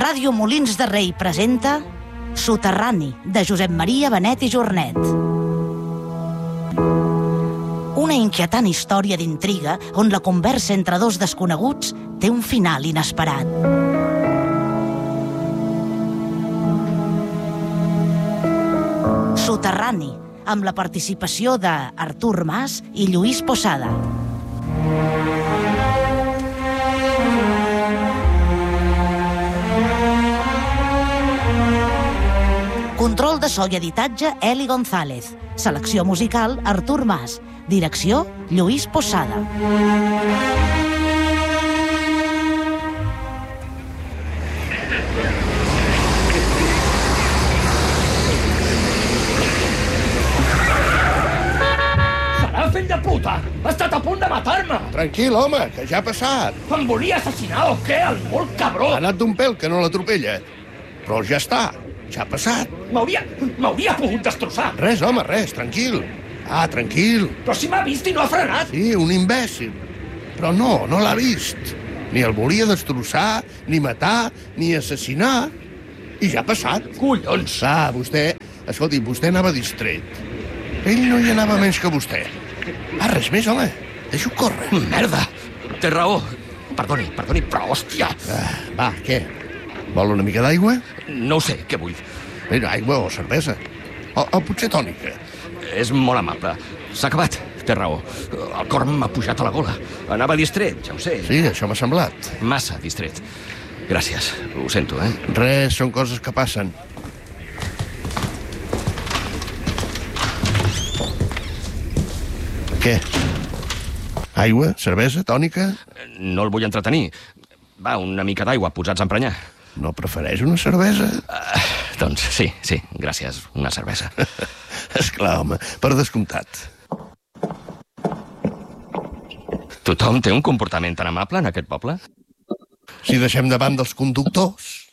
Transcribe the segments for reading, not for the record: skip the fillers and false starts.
Ràdio Molins de Rei presenta Soterrani, de Josep Maria Benet i Jornet. Una inquietant història d'intriga on la conversa entre dos desconeguts té un final inesperat. Soterrani, amb la participació d'Artur Mas i Lluís Posada. Control de so i editatge, Eli González. Selecció musical, Artur Mas. Direcció, Lluís Posada. Serà fill de puta! Ha estat a punt de matar-me! Tranquil, home, que ja ha passat. Em volia assassinar o què, el molt cabró? Ha anat d'un pèl que no l'atropella. Però ja està, ja ha passat. M'hauria pogut destrossar. Res, home, res, tranquil. Ah, tranquil. Però si m'ha vist i no ha frenat. Sí, un imbècil. Però no l'ha vist. Ni el volia destrossar, ni matar, ni assassinar. I ja ha passat. Collons! Ah, escolti, vostè anava distret. Ell no hi anava menys que vostè. Ah, res més, home. Deixo córrer. Merda! Té raó. Perdoni, però hòstia. Va, què? Vol una mica d'aigua? No ho sé, què vull? Mira, aigua o cervesa. O potser tònica. És molt amable. S'ha acabat. Té raó. El cor m'ha pujat a la gola. Anava distret, ja ho sé. Sí, això m'ha semblat. Massa distret. Gràcies. Ho sento, eh? Res, són coses que passen. Què? Aigua? Cervesa? Tònica? No el vull entretenir. Va, una mica d'aigua posats a emprenyar. No prefereix una cervesa? Doncs sí, gràcies. Una cervesa. Esclar, home, per descomptat. Tothom té un comportament tan amable en aquest poble? Si deixem de banda els conductors,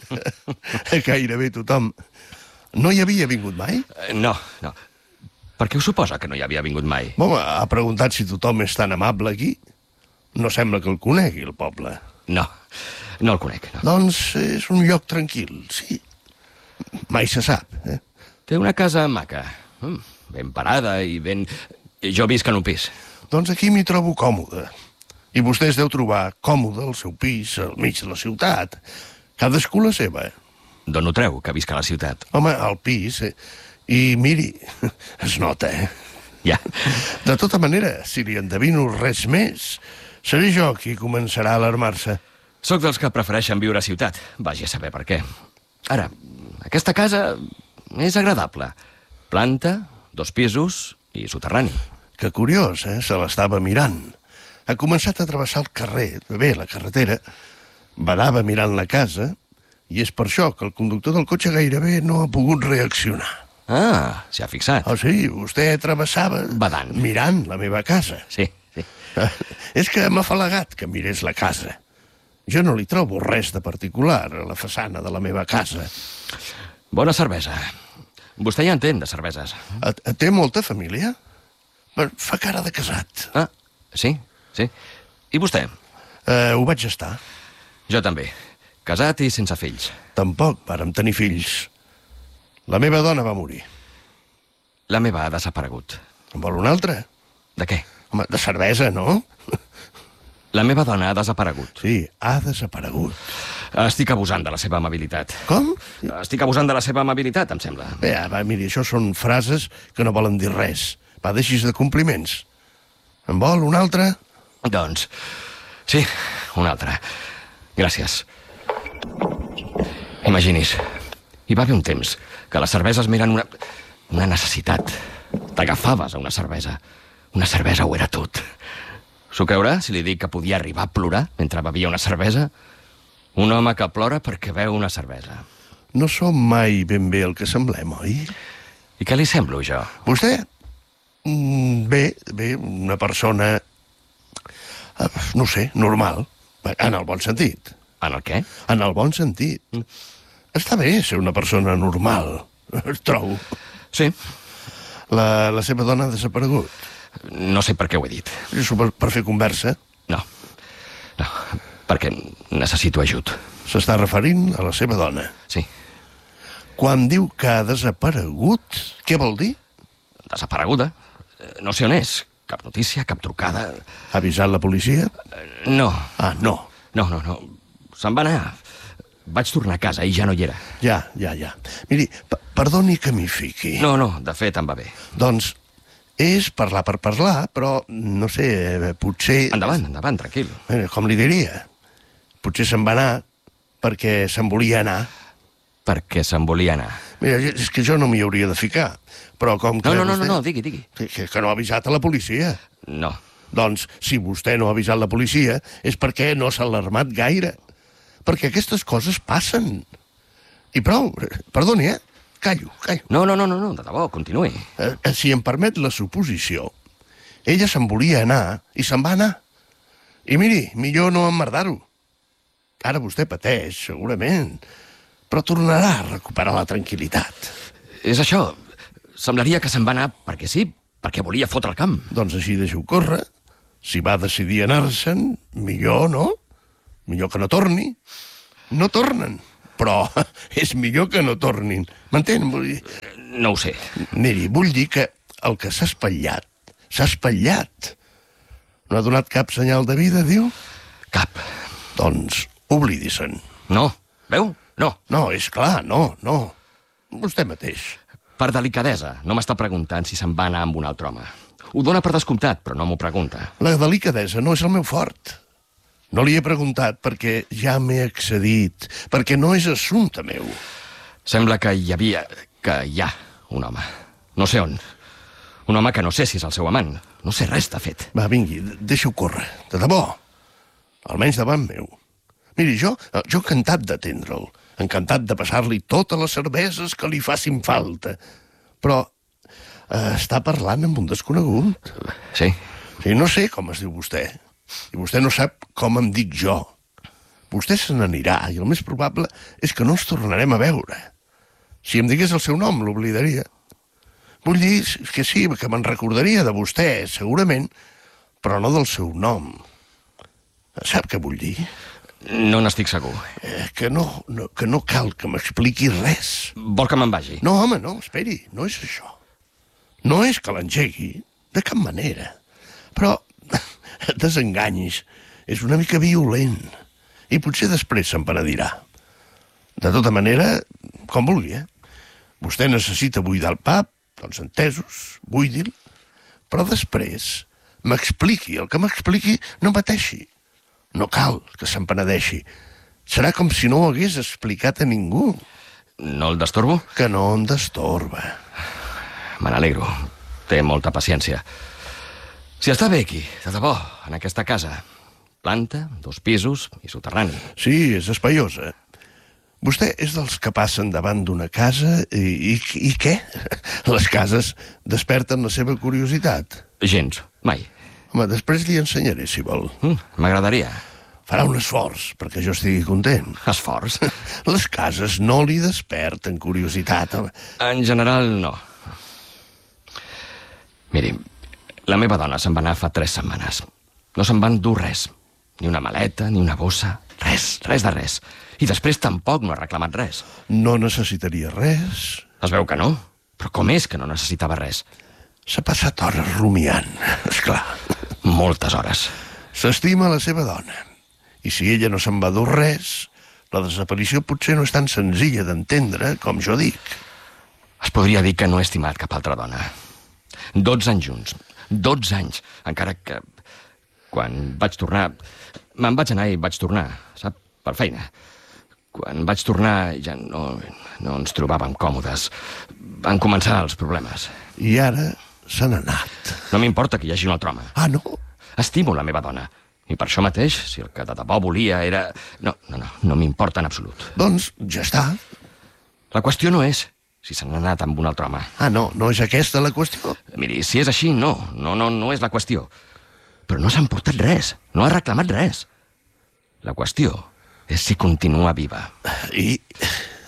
gairebé tothom. No hi havia vingut mai? No. Per què ho suposa que no hi havia vingut mai? Home, ha preguntat si tothom és tan amable aquí. No sembla que el conegui, el poble. No el conec, no. Doncs és un lloc tranquil, sí. Mai se sap, eh? Té una casa maca, ben parada i ben... Jo visc en un pis. Doncs aquí m'hi trobo còmode. I vostè es deu trobar còmode al seu pis, al mig de la ciutat. Cadascú la seva. D'on ho treu, que visc a la ciutat? Home, al pis... I miri, es nota, eh? Ja. De tota manera, si li endevino res més, seré jo qui començarà a alarmar-se. Soc dels que prefereixen viure a ciutat. Vagi a saber per què. Ara, aquesta casa és agradable. Planta, 2 pisos i soterrani. Que curiós, eh? Se l'estava mirant. Ha començat a travessar el carrer, la carretera, badava mirant la casa, i és per això que el conductor del cotxe gairebé no ha pogut reaccionar. Ah, s'hi ha fixat. Oh, sí, vostè travessava... Badant. Mirant la meva casa. Sí. És que m'ha afalagat que mirés la casa. Jo no li trobo res de particular a la façana de la meva casa. Bona cervesa. Vostè ja entén de cerveses. Té molta família? Fa cara de casat. Ah, sí. I vostè? Ho vaig estar. Jo també. Casat i sense fills. Tampoc vàrem tenir fills. La meva dona va morir. La meva ha desaparegut. En vol una altra? De què? Home, de cervesa, no? La meva dona ha desaparegut. Sí, ha desaparegut. Estic abusant de la seva amabilitat. Com? Estic abusant de la seva amabilitat, em sembla. Bé, va, miri, això són frases que no volen dir res. Va, deixis de compliments. En vol una altra? Doncs, sí, una altra. Gràcies. Imagini's, hi va haver un temps que les cerveses m'eren una necessitat. T'agafaves a una cervesa. Una cervesa ho era tot. S'ho creurà si li dic que podia arribar a plorar mentre bevia una cervesa? Un home que plora perquè beu una cervesa. No som mai ben bé el que semblem, oi? I què li semblo, jo? Vostè? Bé, una persona... No sé, normal. En el bon sentit. En el què? En el bon sentit. Està bé ser una persona normal, trobo. Sí. La seva dona ha desaparegut. No sé per què ho he dit. Per fer conversa? No. Perquè necessito ajut. S'està referint a la seva dona. Sí. Quan diu que ha desaparegut, què vol dir? Desapareguda. No sé on és. Cap notícia, cap trucada. Ha avisat la policia? No. Ah, no. No. Se'n va anar. Vaig tornar a casa i ja no hi era. Ja. Miri, perdoni que m'hi fiqui. No, de fet em va bé. Doncs és parlar per parlar, però no sé, potser... Endavant, tranquil. Com li diria? Potser se'n va anar perquè se'n volia anar. Perquè se'n volia anar. Mira, és que jo no m'hi hauria de ficar, però com que... No, digui. Que no ha avisat a la policia. No. Doncs, si vostè no ha avisat la policia, és perquè no s'ha alarmat gaire. Perquè aquestes coses passen. I prou, perdoni, Callo. No, de debò, continuï. Si em permet la suposició, ella se'n volia anar i se'n va anar. I miri, millor no emmerdar-ho. Ara vostè pateix, segurament, però tornarà a recuperar la tranquil·litat. És això. Semblaria que se'n va anar perquè sí, perquè volia fotre el camp. Doncs així deixo córrer. Si va decidir anar-se'n, millor, no? Millor que no torni. No tornen, però és millor que no tornin. M'entén? No ho sé. Miri, vull dir que el que s'ha espatllat, s'ha espatllat. No ha donat cap senyal de vida, diu? Cap. Doncs oblidi-se'n. No, veu? No. No, és clar, no. Vostè mateix. Per delicadesa, no m'està preguntant si se'n va anar amb un altre home. Ho dona per descomptat, però no m'ho pregunta. La delicadesa no és el meu fort. No li he preguntat perquè ja m'he excedit, perquè no és assumpte meu. Sembla que hi ha un home. No sé on. Un home que no sé si és el seu amant. No sé res, de fet. Va, vingui, deixa-ho córrer. De debò. Almenys davant meu. Miri, jo encantat d'atendre'l. Encantat de passar-li totes les cerveses que li facin falta. Però està parlant amb un desconegut. Sí. Sí, no sé com es diu vostè. I vostè no sap com em dic jo. Vostè se n'anirà i el més probable és que no ens tornarem a veure. Si em digués el seu nom, l'oblidaria. Vull dir que sí, que me'n recordaria de vostè, segurament, però no del seu nom. Sap què vull dir? No n'estic segur. Que no cal que m'expliqui res. Vol que me'n vagi? No, home, no, esperi, no és això. No és que l'engegui, de cap manera. Però desenganys, és una mica violent. I potser després se'n penedirà. De tota manera, com vulgui, Vostè necessita buidar el pap, doncs entesos, buidi'l, però després m'expliqui, el que m'expliqui no pateixi. No cal que se'n penedeixi. Serà com si no ho hagués explicat a ningú. No el destorbo? Que no em destorba. Me n'alegro. Té molta paciència. Si està bé aquí, de debò, en aquesta casa. Planta, 2 pisos i soterrani. Sí, és espaiosa. Vostè és dels que passen davant d'una casa i què? Les cases desperten la seva curiositat. Gens, mai. Home, després li ensenyaré, si vol. M'agradaria. Farà un esforç perquè jo estigui content. Esforç? Les cases no li desperten curiositat. En general, no. Miri, la meva dona se'n va anar fa 3 setmanes. No se'n van dur res. Ni una maleta, ni una bossa. Res de res. I després tampoc no ha reclamat res. No necessitaria res. Es veu que no. Però com és que no necessitava res? S'ha passat hores rumiant, esclar. Moltes hores. S'estima la seva dona. I si ella no se'n va dur res, la desaparició potser no és tan senzilla d'entendre com jo dic. Es podria dir que no he estimat cap altra dona. 12 anys junts. 12 anys. Encara que... Quan vaig tornar... Me'n vaig anar i vaig tornar, sap? Per feina. Quan vaig tornar ja no ens trobàvem còmodes. Van començar els problemes. I ara se n'ha anat. No m'importa que hi hagi un altre home. Ah, no? Estimo la meva dona. I per això mateix, si el que de debò volia era... No m'importa en absolut. Doncs ja està. La qüestió no és si se n'ha anat amb un altre home. Ah, no és aquesta la qüestió? Miri, si és així, no és la qüestió. Però no s'ha emportat res, no ha reclamat res. La qüestió és si continua viva. I...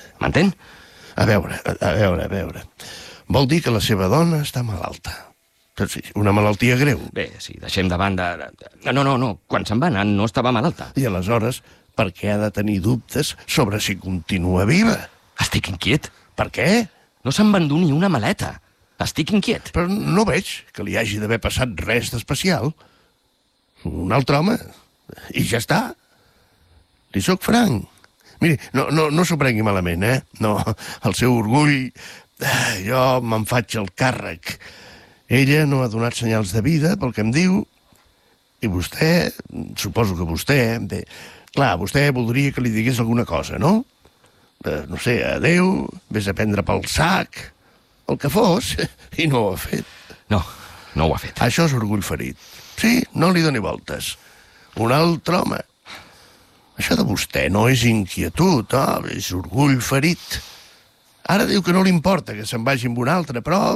M'entén? A veure. Vol dir que la seva dona està malalta. Sí, una malaltia greu. Bé, si deixem de banda... No, quan se'n va anar no estava malalta. I aleshores, per què ha de tenir dubtes sobre si continua viva? Estic inquiet. Per què? No se'n va endur ni una maleta. Estic inquiet. Però no veig que li hagi d'haver passat res d'especial. Un altre home. I ja està. Li sóc franc. Miri, no s'ho prengui malament, eh? No, el seu orgull... Jo me'n faig el càrrec. Ella no ha donat senyals de vida, pel que em diu, i vostè, suposo que vostè... Clar, vostè voldria que li digués alguna cosa, no? No sé, adéu, vés a prendre pel sac, el que fos, i no ho ha fet. No ho ha fet. Això és orgull ferit. Sí, no li doni voltes. Un altre home. Això de vostè no és inquietud, és orgull ferit. Ara diu que no li importa que se'n vagi amb un altre, però...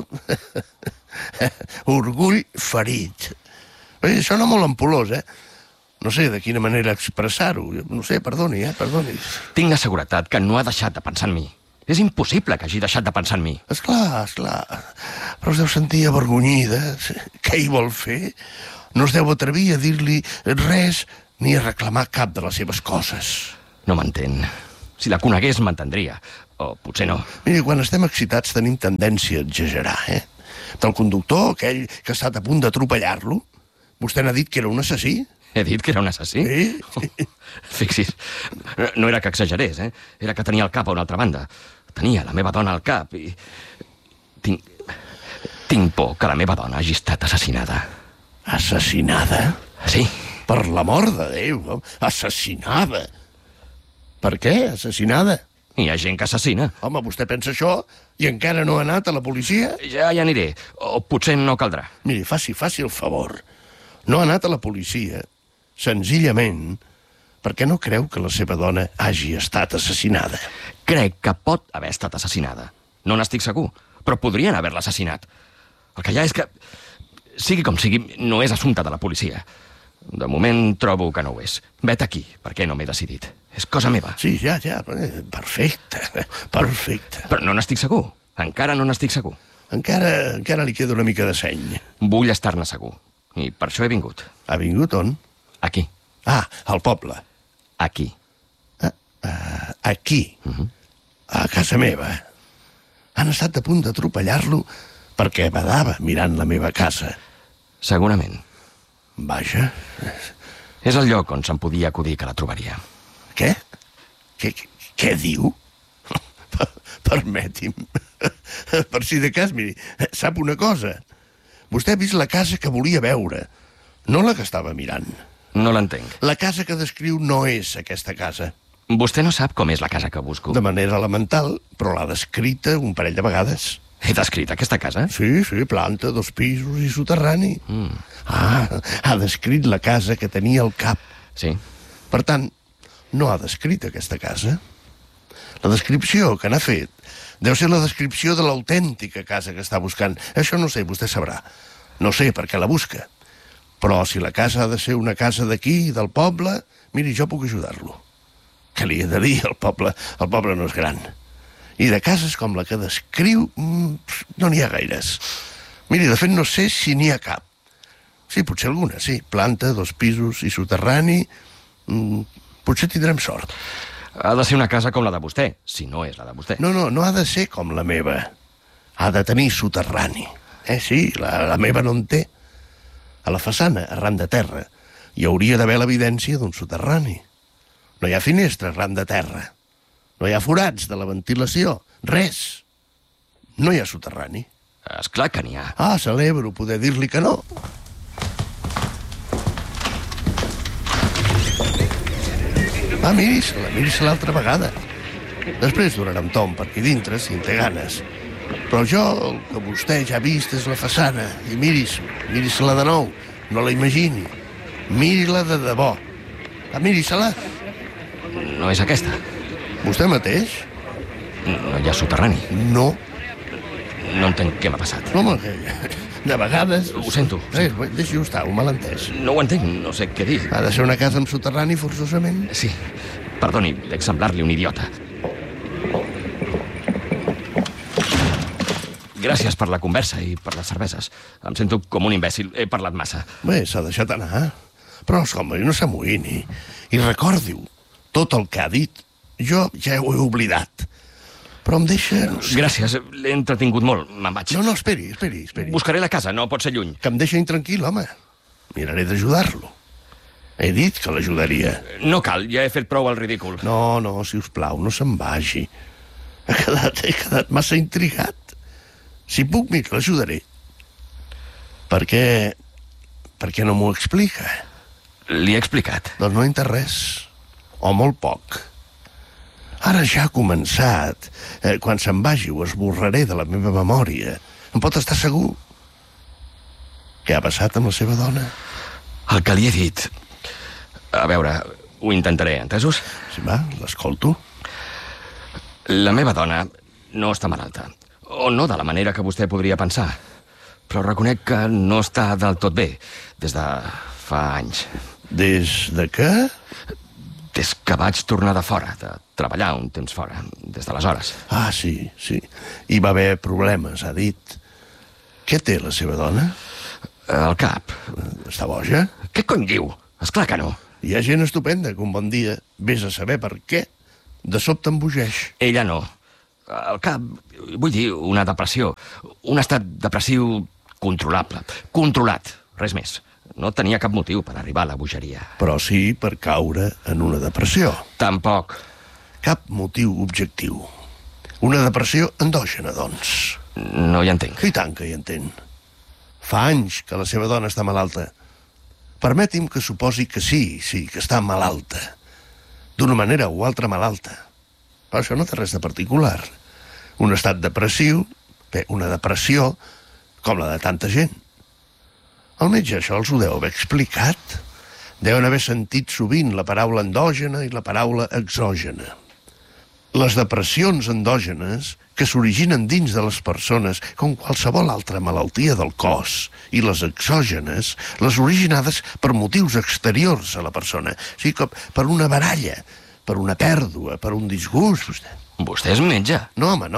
orgull ferit. Això no molt ampolós, eh? No sé de quina manera expressar-ho. No sé, perdoni. Tinc la seguretat que no ha deixat de pensar en mi. És impossible que hagi deixat de pensar en mi. Esclar. Però es deu sentir avergonyida. Què hi vol fer? No es deu atrevir a dir-li res ni a reclamar cap de les seves coses. No m'entén. Si la conegués, m'entendria. O potser no. Miri, quan estem excitats tenim tendència a exagerar, eh? Del conductor, aquell que ha estat a punt d'atropellar-lo, vostè n'ha dit que era un assassí? He dit que era un assassí? Sí. Fixi's, no era que exagerés, eh? Era que tenia el cap a una altra banda. Tenia la meva dona al cap i... Tinc por que la meva dona hagi estat assassinada. Assassinada? Sí. Per l'amor de Déu, assassinada. Per què, assassinada? Hi ha gent que assassina. Home, vostè pensa això i encara no ha anat a la policia? Ja hi aniré, o potser no caldrà. Miri, faci el favor. No ha anat a la policia, senzillament, perquè no creu que la seva dona hagi estat assassinada. Crec que pot haver estat assassinada. No n'estic segur, però podrien haver-la assassinat. El que hi ha és que, sigui com sigui, no és assumpte de la policia. De moment trobo que no ho és. Vet aquí, perquè no m'he decidit. És cosa meva. Sí, ja. Perfecte. Però no n'estic segur. Encara no n'estic segur. Encara li queda una mica de seny. Vull estar-ne segur. I per això he vingut. Ha vingut on? Aquí. Al poble. Aquí. Aquí. A casa meva. Han estat a punt d'atropellar-lo perquè badava mirant la meva casa. Segurament. Vaja. És el lloc on se'm podia acudir que la trobaria. Què? Què diu? Permeti'm. Per si de cas, miri, sap una cosa? Vostè ha vist la casa que volia veure, no la que estava mirant. No l'entenc. La casa que descriu no és aquesta casa. Vostè no sap com és la casa que busco. De manera elemental, però l'ha descrita un parell de vegades. He descrit aquesta casa? Sí, planta, 2 pisos i soterrani. Ha descrit la casa que tenia al cap. Sí. Per tant, no ha descrit aquesta casa. La descripció que n'ha fet deu ser la descripció de l'autèntica casa que està buscant. Això no sé, vostè sabrà. No sé per què la busca. Però si la casa ha de ser una casa d'aquí, del poble, miri, jo puc ajudar-lo. Què li he de dir? El poble no és gran. I de cases com la que descriu no n'hi ha gaires. Miri, de fet no sé si n'hi ha cap. Sí, potser alguna, sí. Planta, 2 pisos i soterrani. Potser tindrem sort. Ha de ser una casa com la de vostè, si no és la de vostè. No ha de ser com la meva. Ha de tenir soterrani. Sí, la meva no en té. A la façana, arran de terra, hi hauria d'haver l'evidència d'un soterrani. No hi ha finestres arran de terra. No hi ha forats de la ventilació. Res. No hi ha soterrani. Esclar que n'hi ha. Celebro poder dir-li que no. Miri-se l'altra vegada. Després donarà un tom per aquí dintre, si en té ganes. Però jo, el que vostè ja ha vist és la façana. I miri-se-la de nou. No la imagini. Miri-la de debò. Miri-se-la. No és aquesta. Vostè mateix? No hi ha soterrani. No. No entenc què m'ha passat. Home, de vegades... Ho sento. Deixi-ho estar, ho malentès. No ho entenc, no sé què dir. Ha de ser una casa amb soterrani, forçosament? Sí. Perdoni, dec semblar-li un idiota. Gràcies per la conversa i per les cerveses. Em sento com un imbècil. He parlat massa. Bé, s'ha deixat anar. Però, home, no s'amoïni. I recordi-ho, tot el que ha dit, jo ja ho he oblidat. Però em deixa... No sé. Gràcies, l'he entretingut molt. Me'n vaig. No, esperi. Buscaré la casa, no pot ser lluny. Que em deixa intranquil, home. Miraré d'ajudar-lo. He dit que l'ajudaria. No cal, ja he fet prou el ridícul. No, si us plau, no se'n vagi. He quedat massa intrigat. Si puc, mira, l'ajudaré. Per què no m'ho explica? Li he explicat. Doncs no he entès res. O molt poc. Ara ja ha començat. Quan se'n vagi ho esborraré de la meva memòria. Em pot estar segur? Què ha passat amb la seva dona? El que li he dit... A veure, ho intentaré, entesos? Sí, va, l'escolto. La meva dona no està malalta. O no de la manera que vostè podria pensar. Però reconec que no està del tot bé, des de fa anys. Des de què? Des que vaig tornar de fora, de treballar un temps fora, des d'aleshores. Ah, sí. Hi va haver problemes, ha dit. Què té la seva dona? El cap. Està boja? Què cony diu? Esclar que no. Hi ha gent estupenda que un bon dia, vés a saber per què, de sobte embogeix. Ella no. El cap, vull dir, una depressió. Un estat depressiu controlable. Controlat, res més. No tenia cap motiu per arribar a la bogeria. Però sí per caure en una depressió. Tampoc. Cap motiu objectiu. Una depressió endògena, doncs. No hi entenc. I tant que hi entén. Fa anys que la seva dona està malalta. Permeti'm que suposi que sí, que està malalta. D'una manera o altra malalta. Però això no té res de particular. Un estat depressiu, una depressió, com la de tanta gent. El metge això els ho deu haver explicat. Deuen haver sentit sovint la paraula endògena i la paraula exògena. Les depressions endògenes, que s'originen dins de les persones com qualsevol altra malaltia del cos, i les exògenes, les originades per motius exteriors a la persona, o sigui, com per una baralla, per una pèrdua, per un disgust. Vostè és metge? No, home,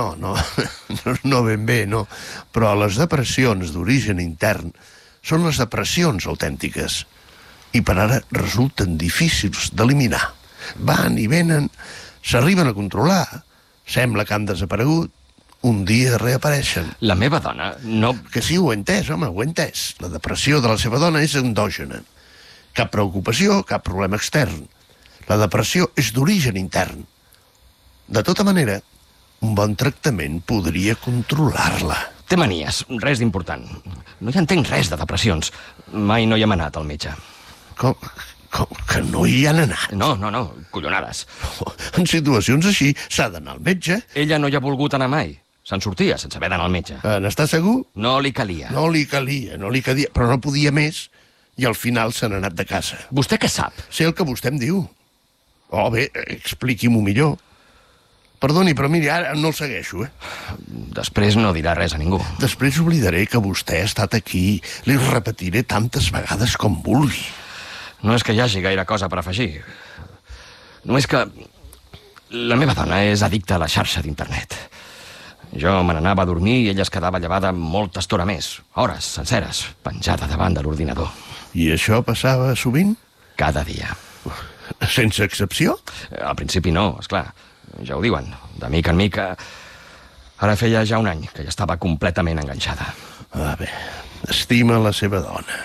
no ben bé, no. Però les depressions d'origen intern són les depressions autèntiques i per ara resulten difícils d'eliminar. Van i venen, s'arriben a controlar, sembla que han desaparegut, un dia reapareixen. La meva dona no... Que sí, ho he entès, home, ho he entès. La depressió de la seva dona és endògena. Cap preocupació, cap problema extern. La depressió és d'origen intern. De tota manera, un bon tractament podria controlar-la. Té manies, res d'important. No hi entenc res de depressions. Mai no hi hem anat al metge. Com que no hi han anat? No, collonades. En situacions així s'ha d'anar al metge. Ella no hi ha volgut anar mai. Se'n sortia sense haver d'anar al metge. N'està segur? No li calia. No li calia, però no podia més i al final se n'ha anat de casa. Vostè què sap? Sé el que vostè em diu. Oh, bé, expliqui-m'ho millor. Perdoni, però miri, ara no el segueixo, Després no dirà res a ningú. Després oblidaré que vostè ha estat aquí. Li repetiré tantes vegades com vulgui. No és que hi hagi gaire cosa per afegir. Només que la meva dona és addicta a la xarxa d'internet. Jo me n'anava a dormir i ella es quedava llevada molta estona més, hores senceres, penjada davant de l'ordinador. I això passava sovint? Cada dia. Sense excepció? Al principi no, esclar. Ja ho diuen, de mica en mica. Ara feia ja un any que ja estava completament enganxada. Ah, bé, estima la seva dona.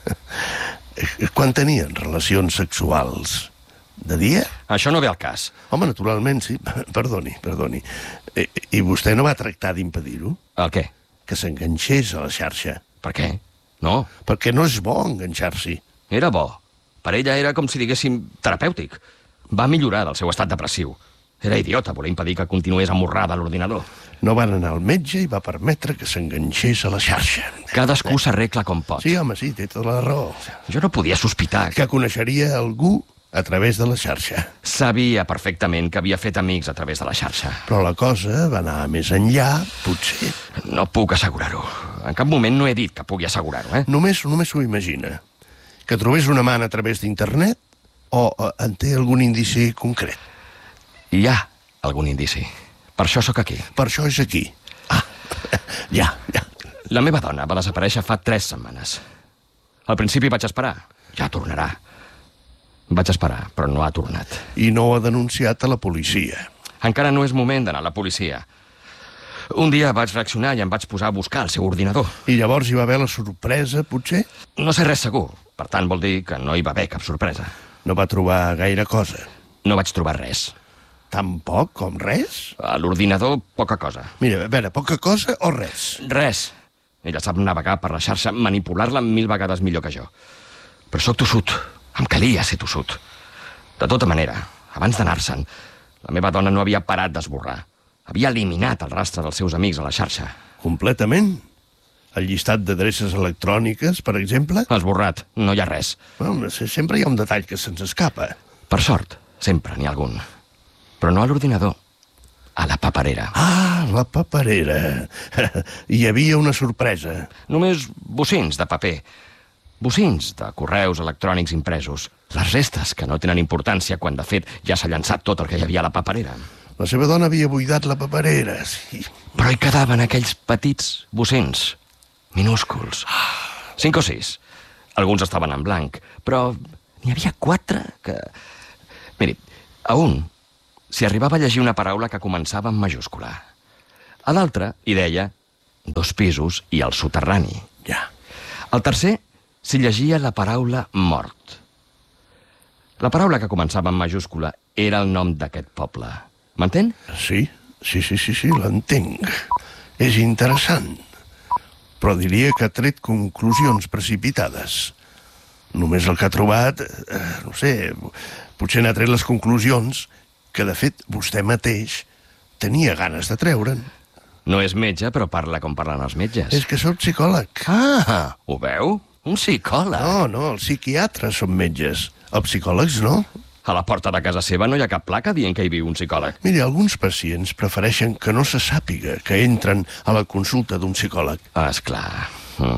Quan tenien relacions sexuals? De dia? Això no ve al cas. Home, naturalment, sí. Perdoni. I vostè no va tractar d'impedir-ho? El què? Que s'enganxés a la xarxa. Per què? No. Perquè no és bo enganxar-s'hi. Era bo. Per ella era com si diguéssim terapèutic. Va millorar del seu estat depressiu. Era idiota voler impedir que continués amorrada a l'ordinador. No van anar al metge i va permetre que s'enganxés a la xarxa. Cadascú s'arregla com pot. Sí, home, sí, té tota la raó. Jo no podia sospitar que coneixeria algú a través de la xarxa. Sabia perfectament que havia fet amics a través de la xarxa. Però la cosa va anar més enllà, potser. No puc assegurar-ho. En cap moment no he dit que pugui assegurar-ho, Només s'ho imagina. Que trobés un amant a través d'internet o en té algun indici concret? Hi ha algun indici. Per això sóc aquí. Per això és aquí. Ja. La meva dona va desaparèixer fa 3 setmanes. Al principi vaig esperar. Ja tornarà. Vaig esperar, però no ha tornat. I no ho ha denunciat a la policia. Encara no és moment d'anar a la policia. Un dia vaig reaccionar i em vaig posar a buscar el seu ordinador. I llavors hi va haver la sorpresa, potser? No sé res segur. Per tant, vol dir que no hi va haver cap sorpresa. No va trobar gaire cosa. No vaig trobar res. Tan poc com res? A l'ordinador, poca cosa. Mira, a veure, poca cosa o res? Res. Ella sap navegar per la xarxa, manipular-la 1000 vegades millor que jo. Però sóc tossut. Em calia ser tossut. De tota manera, abans d'anar-se'n, la meva dona no havia parat d'esborrar. Havia eliminat el rastre dels seus amics a la xarxa. Completament? El llistat d'adreces electròniques, per exemple? Esborrat, no hi ha res. Bueno, sempre hi ha un detall que se'ns escapa. Per sort, sempre n'hi ha algun. Però no a l'ordinador, a la paperera. Ah, la paperera. Hi havia una sorpresa. Només bocins de paper. Bocins de correus electrònics impresos. Les restes, que no tenen importància quan, de fet, ja s'ha llançat tot el que hi havia a la paperera. La seva dona havia buidat la paperera, sí. Però hi quedaven aquells petits bocins, minúsculs. 5 o 6. Alguns estaven en blanc, però n'hi havia 4 que... Miri, a un s'hi arribava a llegir una paraula que començava en majúscula. A l'altre hi deia 2 pisos i el soterrani. Ja. Al tercer s'hi llegia la paraula mort. La paraula que començava en majúscula era el nom d'aquest poble. M'entén? Sí, l'entenc. És interessant. Però diria que ha tret conclusions precipitades. Només el que ha trobat, no sé, potser n'ha tret les conclusions que, de fet, vostè mateix tenia ganes de treure'n. No és metge, però parla com parlen els metges. És que sóc psicòleg. Ah, ho veu? Un psicòleg. No, els psiquiatres són metges. Els psicòlegs no. A la porta de casa seva no hi ha cap placa dient que hi viu un psicòleg. Miri, alguns pacients prefereixen que no se sàpiga que entren a la consulta d'un psicòleg. Ah, esclar.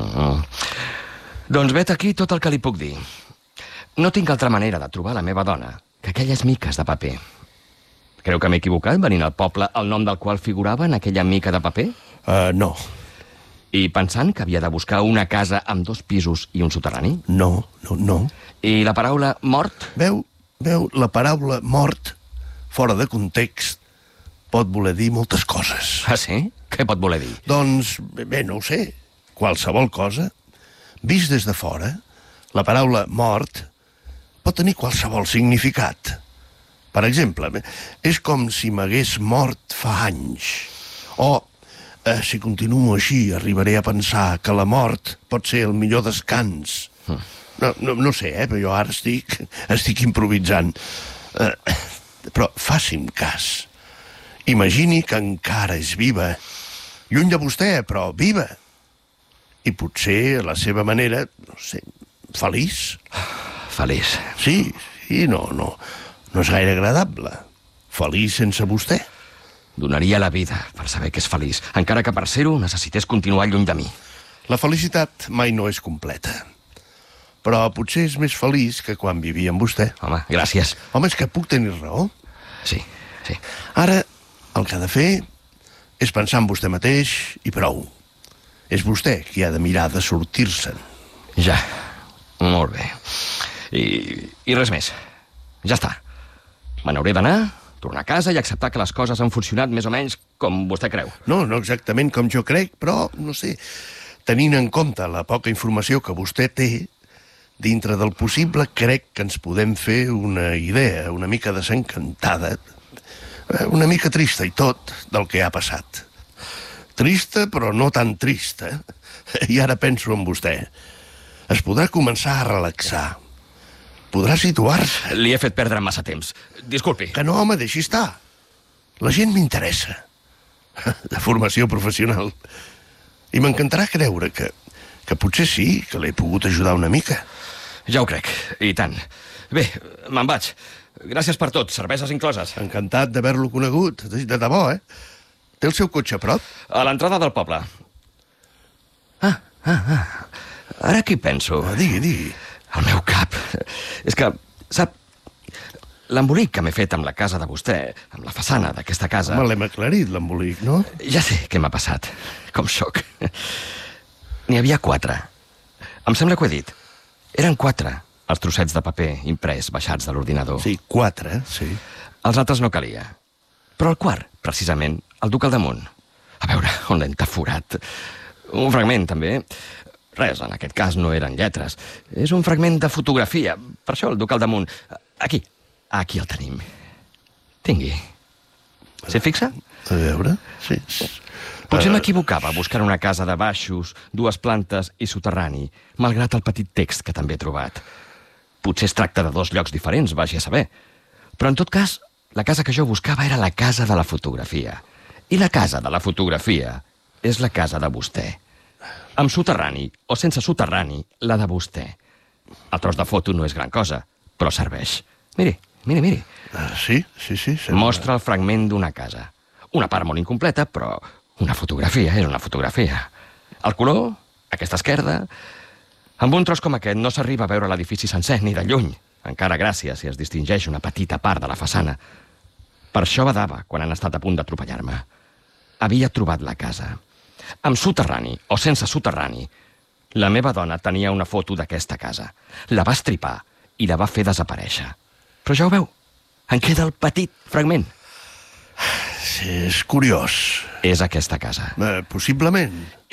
Doncs vet aquí tot el que li puc dir. No tinc altra manera de trobar la meva dona que aquelles miques de paper. Creu que m'he equivocat venint al poble el nom del qual figurava en aquella mica de paper? No. I pensant que havia de buscar una casa amb 2 pisos i un soterrani? No. I la paraula mort? Veu, la paraula mort, fora de context, pot voler dir moltes coses. Ah, sí? Què pot voler dir? Doncs, bé, no ho sé. Qualsevol cosa. Vist des de fora, la paraula mort pot tenir qualsevol significat. Per exemple, és com si m'hagués mort fa anys. O, si continuo així, arribaré a pensar que la mort pot ser el millor descans. No sé, però jo ara estic improvisant. Però faci'm cas. Imagini que encara és viva. Lluny de vostè, però viva. I potser, a la seva manera, no sé, feliç. Feliç. Sí, no és gaire agradable. Feliç sense vostè. Donaria la vida per saber que és feliç, encara que per ser-ho necessités continuar lluny de mi. La felicitat mai no és completa. Però potser és més feliç que quan vivia amb vostè. Home, gràcies. Home, és que puc tenir raó. Sí. Ara, el que ha de fer és pensar en vostè mateix i prou. És vostè qui ha de mirar de sortir-se'n. Ja, molt bé. I res més. Ja està. Me n'hauré d'anar, tornar a casa i acceptar que les coses han funcionat més o menys com vostè creu. No exactament com jo crec, però, no sé, tenint en compte la poca informació que vostè té, dintre del possible crec que ens podem fer una idea una mica desencantada, una mica trista i tot, del que ha passat. Trista, però no tan trista. I ara penso en vostè. Es podrà començar a relaxar. Podrà situar-se. Li he fet perdre massa temps. Disculpi. Que no, home, deixi estar. La gent m'interessa. De formació professional. I m'encantarà creure que potser sí, que l'he pogut ajudar una mica. Ja ho crec, i tant. Bé, me'n vaig. Gràcies per tot, cerveses incloses. Encantat d'haver-lo conegut, de debò, Té el seu cotxe a prop? A l'entrada del poble. Ara què penso? Digui. El meu cap. És que, sap... L'embolic que m'he fet amb la casa de vostè, amb la façana d'aquesta casa... Home, l'hem aclarit, l'embolic, no? Ja sé què m'ha passat. Com sóc. N'hi havia 4. Em sembla que ho he dit. Eren 4, els trossets de paper imprès baixats de l'ordinador. Sí, 4, sí. Els altres no calia. Però el quart, precisament, el duc al damunt. A veure, on l'he entaforat. Un fragment, també. Res, en aquest cas no eren lletres. És un fragment de fotografia. Per això el duc al damunt. Aquí el tenim. Tingui. S'hi fixa? A veure, sí. Potser m'equivocava buscant una casa de baixos, 2 plantes i soterrani, malgrat el petit text que també he trobat. Potser es tracta de 2 llocs diferents, vagi a saber. Però en tot cas, la casa que jo buscava era la casa de la fotografia. I la casa de la fotografia és la casa de vostè. Amb soterrani o sense soterrani, la de vostè. El tros de foto no és gran cosa, però serveix. Miri. Sí. Mostra el fragment d'una casa. Una part molt incompleta, però una fotografia és una fotografia. El color, aquesta esquerda... Amb un tros com aquest no s'arriba a veure l'edifici sencer ni de lluny. Encara gràcies si es distingeix una petita part de la façana. Per això badava quan han estat a punt d'atropellar-me. Havia trobat la casa. Amb soterrani o sense soterrani, la meva dona tenia una foto d'aquesta casa. La va estripar i la va fer desaparèixer. Però ja ho veu, en queda el petit fragment. Sí, és curiós. És aquesta casa. Possiblement.